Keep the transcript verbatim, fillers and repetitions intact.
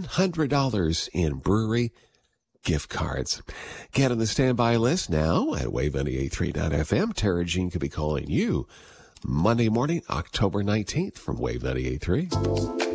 hundred dollars in brewery gift cards. Get on the standby list now at wave ninety-eight point three dot f m. Tara Jean could be calling you Monday morning, October nineteenth from Wave ninety-eight point three.